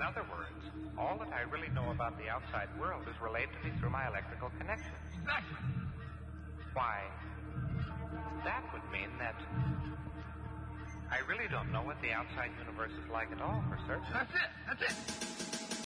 other words, all that I really know about the outside world is relayed to me through my electrical connections. Exactly. Why, that would mean that I really don't know what the outside universe is like at all, for certain. That's it.